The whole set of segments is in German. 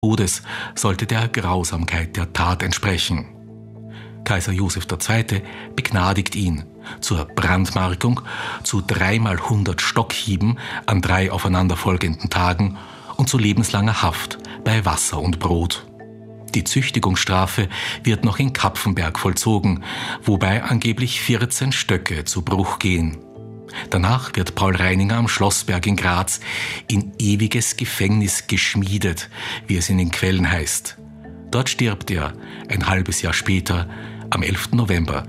Todes sollte der Grausamkeit der Tat entsprechen. Kaiser Joseph II. Begnadigt ihn zur Brandmarkung, zu 3x100 Stockhieben an 3 aufeinanderfolgenden Tagen und zu lebenslanger Haft bei Wasser und Brot. Die Züchtigungsstrafe wird noch in Kapfenberg vollzogen, wobei angeblich 14 Stöcke zu Bruch gehen. Danach wird Paul Reininger am Schlossberg in Graz in ewiges Gefängnis geschmiedet, wie es in den Quellen heißt. Dort stirbt er ein halbes Jahr später, am 11. November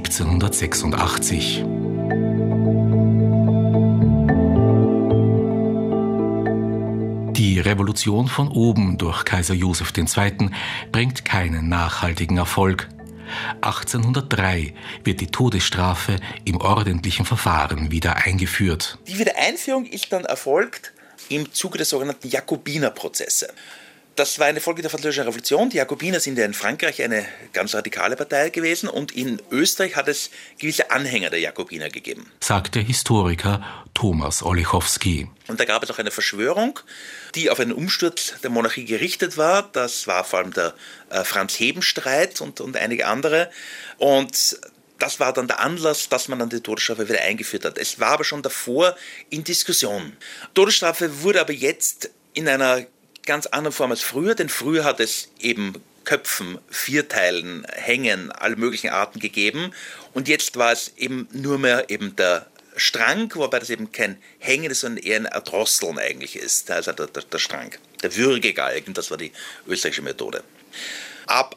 1786. Die Revolution von oben durch Kaiser Joseph II. Bringt keinen nachhaltigen Erfolg. 1803 wird die Todesstrafe im ordentlichen Verfahren wieder eingeführt. Die Wiedereinführung ist dann erfolgt im Zuge der sogenannten Jakobinerprozesse. Das war eine Folge der Französischen Revolution. Die Jakobiner sind ja in Frankreich eine ganz radikale Partei gewesen und in Österreich hat es gewisse Anhänger der Jakobiner gegeben, sagt der Historiker Thomas Olechowski. Und da gab es auch eine Verschwörung, die auf einen Umsturz der Monarchie gerichtet war. Das war vor allem der Franz-Hebenstreit und einige andere. Und das war dann der Anlass, dass man dann die Todesstrafe wieder eingeführt hat. Es war aber schon davor in Diskussion. Todesstrafe wurde aber jetzt in einer ganz anderen Form als früher, denn früher hat es eben Köpfen, Vierteilen, Hängen, alle möglichen Arten gegeben und jetzt war es eben nur mehr eben der Strang, wobei das eben kein Hängen ist, sondern eher ein Erdrosseln eigentlich ist, also der Strang, der Würgegalgen, das war die österreichische Methode. Ab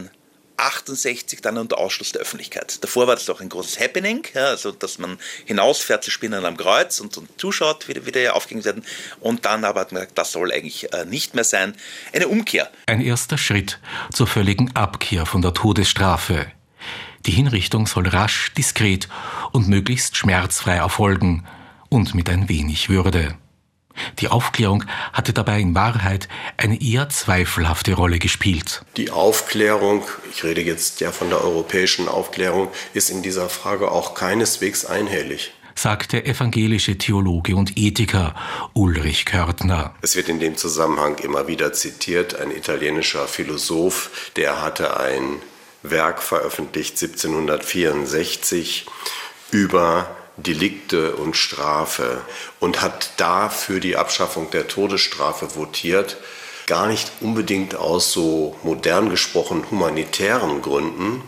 1868 dann unter Ausschluss der Öffentlichkeit. Davor war das doch ein großes Happening, ja, also dass man hinausfährt zu Spinnen am Kreuz und zuschaut, wie die aufgehängt werden. Und dann aber hat man gesagt, das soll eigentlich nicht mehr sein. Eine Umkehr. Ein erster Schritt zur völligen Abkehr von der Todesstrafe. Die Hinrichtung soll rasch, diskret und möglichst schmerzfrei erfolgen und mit ein wenig Würde. Die Aufklärung hatte dabei in Wahrheit eine eher zweifelhafte Rolle gespielt. Die Aufklärung, ich rede jetzt ja von der europäischen Aufklärung, ist in dieser Frage auch keineswegs einhellig, sagt der evangelische Theologe und Ethiker Ulrich Körtner. Es wird in dem Zusammenhang immer wieder zitiert, ein italienischer Philosoph, der hatte ein Werk veröffentlicht 1764 über Delikte und Strafe und hat da für die Abschaffung der Todesstrafe votiert, gar nicht unbedingt aus so modern gesprochen humanitären Gründen,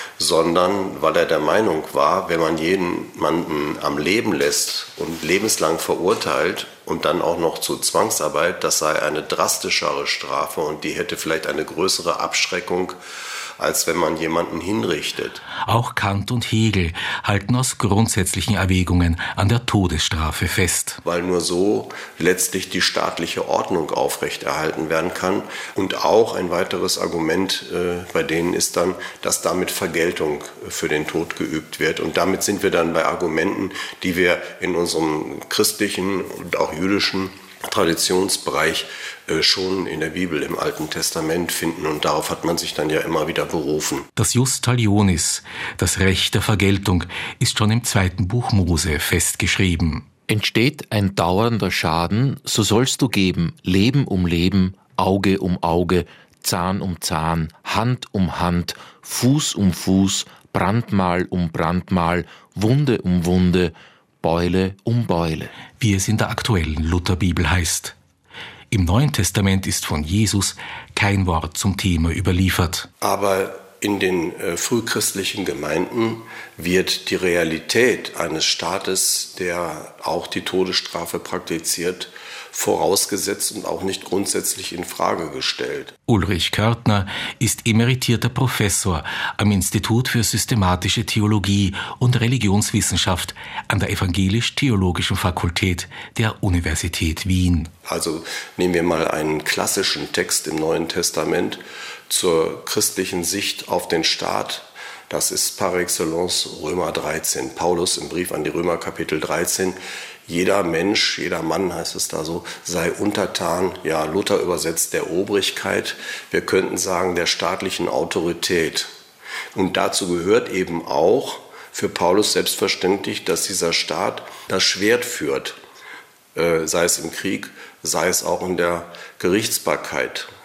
sondern weil er der Meinung war, wenn man jemanden am Leben lässt und lebenslang verurteilt und dann auch noch zu Zwangsarbeit, das sei eine drastischere Strafe und die hätte vielleicht eine größere Abschreckung, als wenn man jemanden hinrichtet. Auch Kant und Hegel halten aus grundsätzlichen Erwägungen an der Todesstrafe fest. Weil nur so letztlich die staatliche Ordnung aufrechterhalten werden kann. Und auch ein weiteres Argument bei denen ist dann, dass damit Vergeltung für den Tod geübt wird. Und damit sind wir dann bei Argumenten, die wir in unserem christlichen und auch jüdischen Traditionsbereich schon in der Bibel im Alten Testament finden und darauf hat man sich dann ja immer wieder berufen. Das Jus talionis, das Recht der Vergeltung, ist schon im 2. Buch Mose festgeschrieben. Entsteht ein dauernder Schaden, so sollst du geben, Leben um Leben, Auge um Auge, Zahn um Zahn, Hand um Hand, Fuß um Fuß, Brandmal um Brandmal, Wunde um Wunde, Beule um Beule. Wie es in der aktuellen Lutherbibel heißt. Im Neuen Testament ist von Jesus kein Wort zum Thema überliefert. Aber in den frühchristlichen Gemeinden wird die Realität eines Staates, der auch die Todesstrafe praktiziert, vorausgesetzt und auch nicht grundsätzlich in Frage gestellt. Ulrich Körtner ist emeritierter Professor am Institut für systematische Theologie und Religionswissenschaft an der Evangelisch-Theologischen Fakultät der Universität Wien. Also nehmen wir mal einen klassischen Text im Neuen Testament zur christlichen Sicht auf den Staat. Das ist par excellence Römer 13. Paulus im Brief an die Römer Kapitel 13. Jeder Mensch, jeder Mann heißt es da so, sei untertan, ja Luther übersetzt der Obrigkeit, wir könnten sagen der staatlichen Autorität. Und dazu gehört eben auch für Paulus selbstverständlich, dass dieser Staat das Schwert führt, sei es im Krieg, sei es auch in der Gerichtsbarkeit.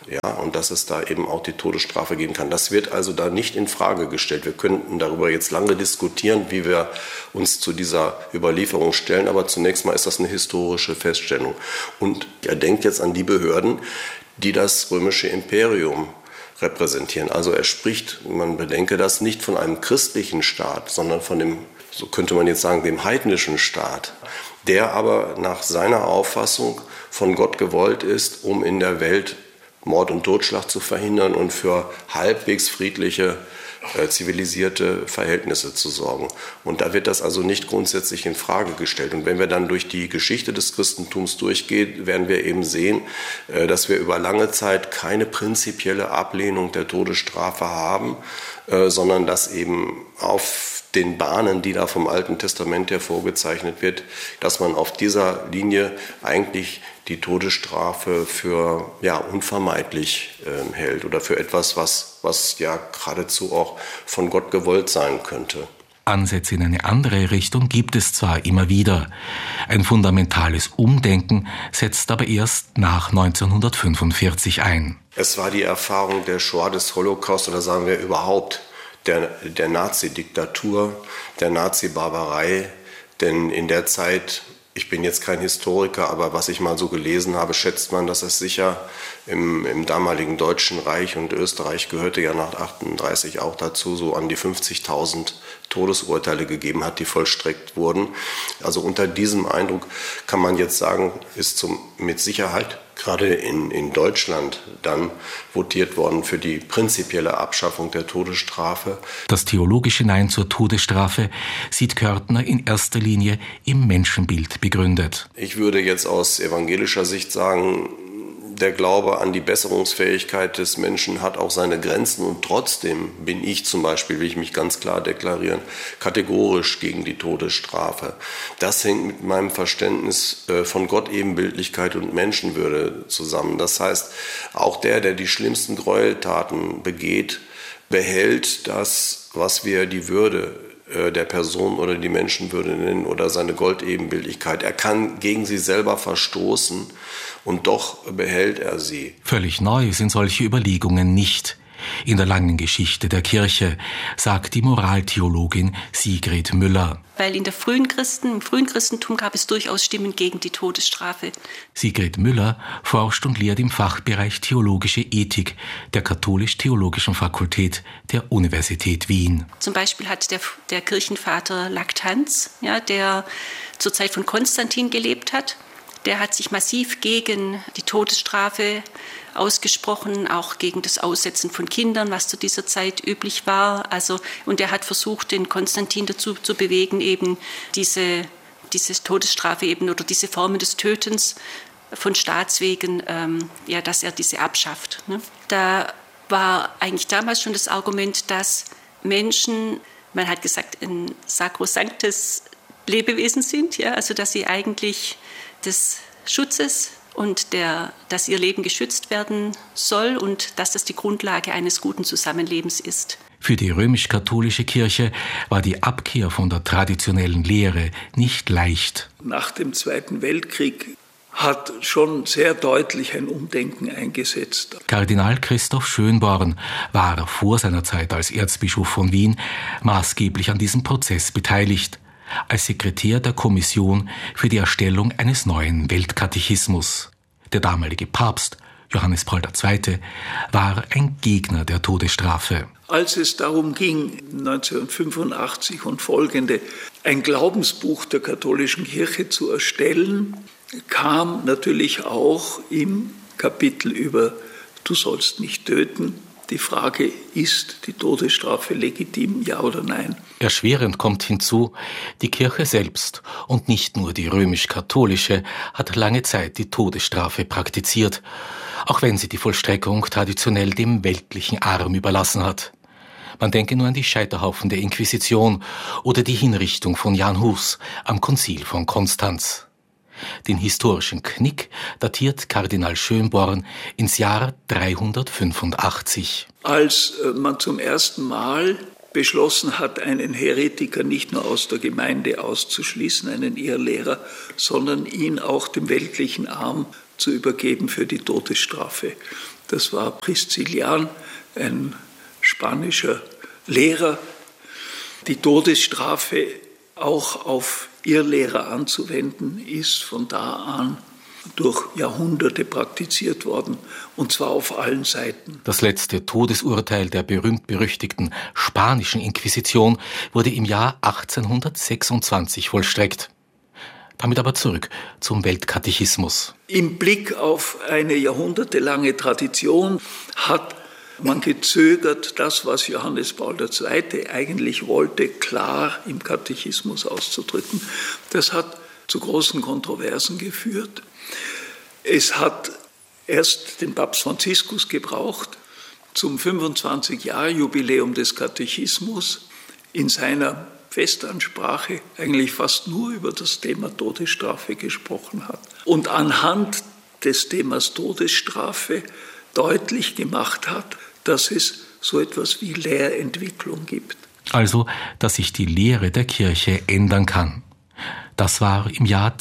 Ja, und dass es da eben auch die Todesstrafe geben kann. Das wird also da nicht in Frage gestellt. Wir könnten darüber jetzt lange diskutieren, wie wir uns zu dieser Überlieferung stellen, aber zunächst mal ist das eine historische Feststellung. Und er denkt jetzt an die Behörden, die das römische Imperium repräsentieren. Also er spricht, man bedenke das, nicht von einem christlichen Staat, sondern von dem, so könnte man jetzt sagen, dem heidnischen Staat, der aber nach seiner Auffassung von Gott gewollt ist, um in der Welt Mord und Totschlag zu verhindern und für halbwegs friedliche, zivilisierte Verhältnisse zu sorgen. Und da wird das also nicht grundsätzlich in Frage gestellt. Und wenn wir dann durch die Geschichte des Christentums durchgehen, werden wir eben sehen, dass wir über lange Zeit keine prinzipielle Ablehnung der Todesstrafe haben, sondern dass eben auf den Bahnen, die da vom Alten Testament her vorgezeichnet wird, dass man auf dieser Linie eigentlich die Todesstrafe für unvermeidlich hält oder für etwas, was ja geradezu auch von Gott gewollt sein könnte. Ansätze in eine andere Richtung gibt es zwar immer wieder. Ein fundamentales Umdenken setzt aber erst nach 1945 ein. Es war die Erfahrung der Shoah, des Holocaust oder sagen wir überhaupt der Nazi-Diktatur, der Nazi-Barbarei. Denn in der Zeit, ich bin jetzt kein Historiker, aber was ich mal so gelesen habe, schätzt man, dass es sicher im damaligen Deutschen Reich, und Österreich gehörte ja nach 1938 auch dazu, so an die 50.000 Todesurteile gegeben hat, die vollstreckt wurden. Also unter diesem Eindruck kann man jetzt sagen, ist mit Sicherheit gerade in Deutschland dann votiert worden für die prinzipielle Abschaffung der Todesstrafe. Das theologische Nein zur Todesstrafe sieht Körtner in erster Linie im Menschenbild begründet. Ich würde jetzt aus evangelischer Sicht sagen, der Glaube an die Besserungsfähigkeit des Menschen hat auch seine Grenzen und trotzdem bin ich zum Beispiel, will ich mich ganz klar deklarieren, kategorisch gegen die Todesstrafe. Das hängt mit meinem Verständnis von Gottebenbildlichkeit und Menschenwürde zusammen. Das heißt, auch der die schlimmsten Gräueltaten begeht, behält das, was wir die Würde der Person oder die Menschenwürde nennen oder seine Gottebenbildlichkeit. Er kann gegen sie selber verstoßen und doch behält er sie. Völlig neu sind solche Überlegungen nicht. In der langen Geschichte der Kirche, sagt die Moraltheologin Sigrid Müller. Weil im frühen Christentum gab es durchaus Stimmen gegen die Todesstrafe. Sigrid Müller forscht und lehrt im Fachbereich Theologische Ethik der Katholisch-Theologischen Fakultät der Universität Wien. Zum Beispiel hat der Kirchenvater Lactanz, der zur Zeit von Konstantin gelebt hat, der hat sich massiv gegen die Todesstrafe ausgesprochen, auch gegen das Aussetzen von Kindern, was zu dieser Zeit üblich war. Und er hat versucht, den Konstantin dazu zu bewegen, eben diese Todesstrafe eben oder diese Formen des Tötens von Staatswegen, dass er diese abschafft. Ne? Da war eigentlich damals schon das Argument, dass Menschen, man hat gesagt, ein sakrosanktes Lebewesen sind, also dass sie eigentlich des Schutzes und dass ihr Leben geschützt werden soll und dass das die Grundlage eines guten Zusammenlebens ist. Für die römisch-katholische Kirche war die Abkehr von der traditionellen Lehre nicht leicht. Nach dem Zweiten Weltkrieg hat schon sehr deutlich ein Umdenken eingesetzt. Kardinal Christoph Schönborn war vor seiner Zeit als Erzbischof von Wien maßgeblich an diesem Prozess beteiligt. Als Sekretär der Kommission für die Erstellung eines neuen Weltkatechismus. Der damalige Papst, Johannes Paul II., war ein Gegner der Todesstrafe. Als es darum ging, 1985 und folgende, ein Glaubensbuch der katholischen Kirche zu erstellen, kam natürlich auch im Kapitel über Du sollst nicht töten die Frage, ist die Todesstrafe legitim, ja oder nein? Erschwerend kommt hinzu, die Kirche selbst und nicht nur die römisch-katholische hat lange Zeit die Todesstrafe praktiziert, auch wenn sie die Vollstreckung traditionell dem weltlichen Arm überlassen hat. Man denke nur an die Scheiterhaufen der Inquisition oder die Hinrichtung von Jan Hus am Konzil von Konstanz. Den historischen Knick datiert Kardinal Schönborn ins Jahr 385. Als man zum ersten Mal beschlossen hat, einen Heretiker nicht nur aus der Gemeinde auszuschließen, einen Irrlehrer, sondern ihn auch dem weltlichen Arm zu übergeben für die Todesstrafe. Das war Priscillian, ein spanischer Lehrer. Die Todesstrafe auch auf Irrlehrer anzuwenden, ist von da an durch Jahrhunderte praktiziert worden, und zwar auf allen Seiten. Das letzte Todesurteil der berühmt-berüchtigten spanischen Inquisition wurde im Jahr 1826 vollstreckt. Damit aber zurück zum Weltkatechismus. Im Blick auf eine jahrhundertelange Tradition hat man gezögert, das, was Johannes Paul II. Eigentlich wollte, klar im Katechismus auszudrücken. Das hat zu großen Kontroversen geführt. Es hat erst den Papst Franziskus gebraucht, zum 25-Jahr-Jubiläum des Katechismus in seiner Festansprache eigentlich fast nur über das Thema Todesstrafe gesprochen hat. Und anhand des Themas Todesstrafe deutlich gemacht hat, dass es so etwas wie Lehrentwicklung gibt. Also, dass sich die Lehre der Kirche ändern kann. Das war im Jahr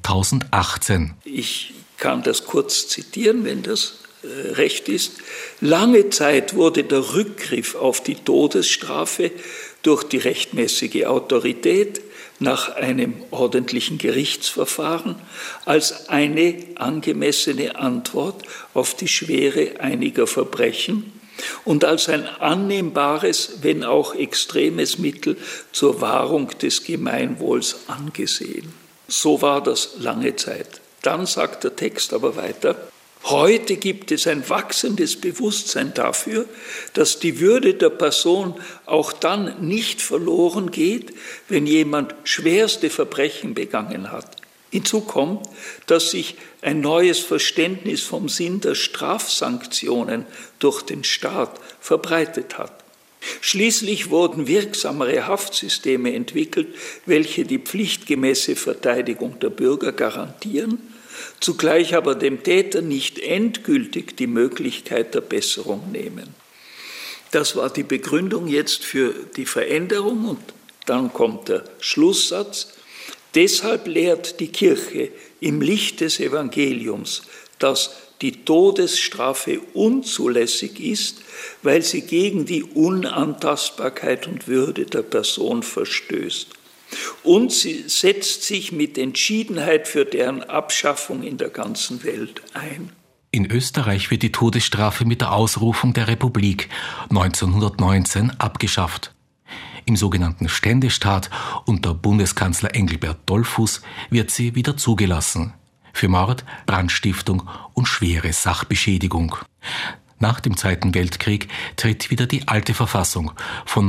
2018. Ich kann das kurz zitieren, wenn das recht ist. Lange Zeit wurde der Rückgriff auf die Todesstrafe durch die rechtmäßige Autorität nach einem ordentlichen Gerichtsverfahren als eine angemessene Antwort auf die Schwere einiger Verbrechen und als ein annehmbares, wenn auch extremes Mittel zur Wahrung des Gemeinwohls angesehen. So war das lange Zeit. Dann sagt der Text aber weiter: Heute gibt es ein wachsendes Bewusstsein dafür, dass die Würde der Person auch dann nicht verloren geht, wenn jemand schwerste Verbrechen begangen hat. Hinzu kommt, dass sich ein neues Verständnis vom Sinn der Strafsanktionen durch den Staat verbreitet hat. Schließlich wurden wirksamere Haftsysteme entwickelt, welche die pflichtgemäße Verteidigung der Bürger garantieren, zugleich aber dem Täter nicht endgültig die Möglichkeit der Besserung nehmen. Das war die Begründung jetzt für die Veränderung, und dann kommt der Schlusssatz: Deshalb lehrt die Kirche im Licht des Evangeliums, dass die Todesstrafe unzulässig ist, weil sie gegen die Unantastbarkeit und Würde der Person verstößt. Und sie setzt sich mit Entschiedenheit für deren Abschaffung in der ganzen Welt ein. In Österreich wird die Todesstrafe mit der Ausrufung der Republik 1919 abgeschafft. Im sogenannten Ständestaat unter Bundeskanzler Engelbert Dollfuß wird sie wieder zugelassen. Für Mord, Brandstiftung und schwere Sachbeschädigung. Nach dem Zweiten Weltkrieg tritt wieder die alte Verfassung von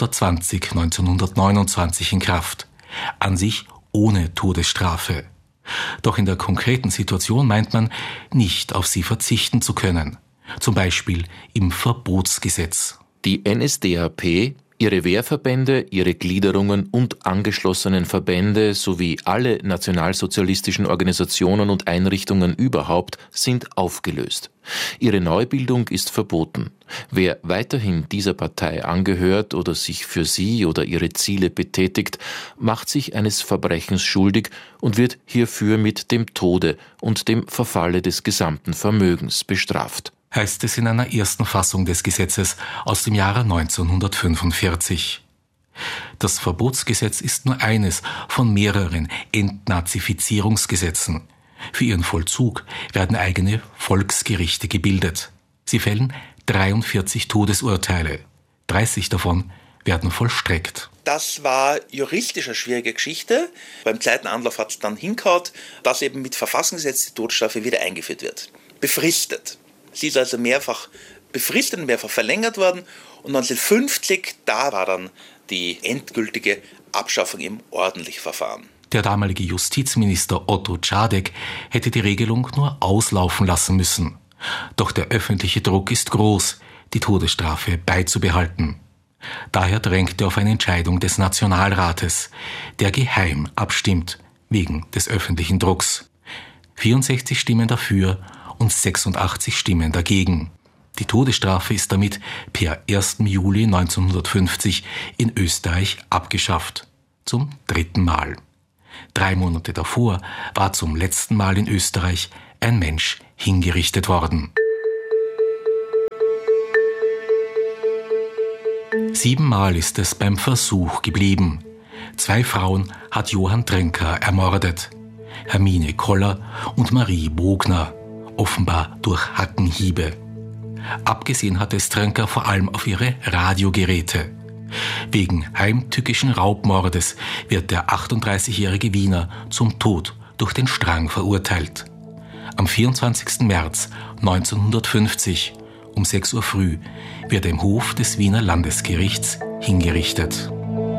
1920-1929 in Kraft. An sich ohne Todesstrafe. Doch in der konkreten Situation meint man, nicht auf sie verzichten zu können. Zum Beispiel im Verbotsgesetz. Die NSDAP, ihre Wehrverbände, ihre Gliederungen und angeschlossenen Verbände sowie alle nationalsozialistischen Organisationen und Einrichtungen überhaupt sind aufgelöst. Ihre Neubildung ist verboten. Wer weiterhin dieser Partei angehört oder sich für sie oder ihre Ziele betätigt, macht sich eines Verbrechens schuldig und wird hierfür mit dem Tode und dem Verfalle des gesamten Vermögens bestraft. Heißt es in einer ersten Fassung des Gesetzes aus dem Jahre 1945. Das Verbotsgesetz ist nur eines von mehreren Entnazifizierungsgesetzen. Für ihren Vollzug werden eigene Volksgerichte gebildet. Sie fällen 43 Todesurteile. 30 davon werden vollstreckt. Das war juristisch eine schwierige Geschichte. Beim zweiten Anlauf hat es dann hingehauen, dass eben mit Verfassungsgesetz die Todesstrafe wieder eingeführt wird. Befristet. Sie ist also mehrfach befristet und mehrfach verlängert worden. Und 1950, da war dann die endgültige Abschaffung im ordentlichen Verfahren. Der damalige Justizminister Otto Czadek hätte die Regelung nur auslaufen lassen müssen. Doch der öffentliche Druck ist groß, die Todesstrafe beizubehalten. Daher drängt er auf eine Entscheidung des Nationalrates, der geheim abstimmt, wegen des öffentlichen Drucks. 64 Stimmen dafür und 86 Stimmen dagegen. Die Todesstrafe ist damit per 1. Juli 1950 in Österreich abgeschafft. Zum 3. Mal. 3 Monate davor war zum letzten Mal in Österreich ein Mensch hingerichtet worden. 7-mal ist es beim Versuch geblieben. 2 Frauen hat Johann Trenker ermordet. Hermine Koller und Marie Bogner, offenbar durch Hackenhiebe. Abgesehen hat es Trenker vor allem auf ihre Radiogeräte. Wegen heimtückischen Raubmordes wird der 38-jährige Wiener zum Tod durch den Strang verurteilt. Am 24. März 1950 um 6 Uhr früh wird er im Hof des Wiener Landesgerichts hingerichtet.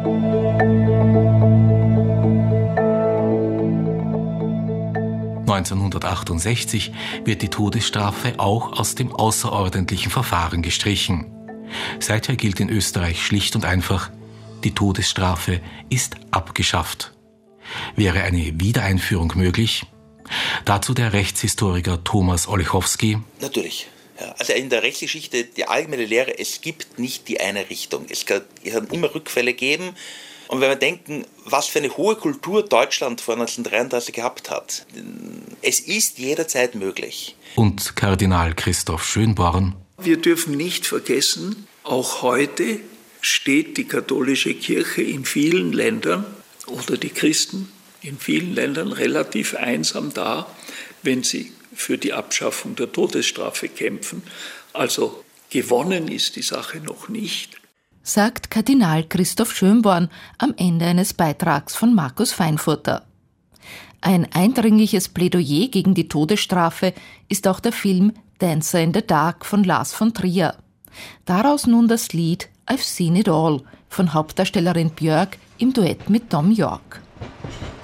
(1968) wird die Todesstrafe auch aus dem außerordentlichen Verfahren gestrichen. Seither gilt in Österreich schlicht und einfach, die Todesstrafe ist abgeschafft. Wäre eine Wiedereinführung möglich? Dazu der Rechtshistoriker Thomas Olechowski. Natürlich. Ja, also in der Rechtsgeschichte, die allgemeine Lehre, es gibt nicht die eine Richtung. Es kann immer Rückfälle geben. Und wenn wir denken, was für eine hohe Kultur Deutschland vor 1933 gehabt hat, es ist jederzeit möglich. Und Kardinal Christoph Schönborn. Wir dürfen nicht vergessen, auch heute steht die katholische Kirche in vielen Ländern oder die Christen in vielen Ländern relativ einsam da, wenn sie für die Abschaffung der Todesstrafe kämpfen. Also gewonnen ist die Sache noch nicht. Sagt Kardinal Christoph Schönborn am Ende eines Beitrags von Markus Feinfurter. Ein eindringliches Plädoyer gegen die Todesstrafe ist auch der Film Dancer in the Dark von Lars von Trier. Daraus nun das Lied I've Seen It All von Hauptdarstellerin Björk im Duett mit Tom York.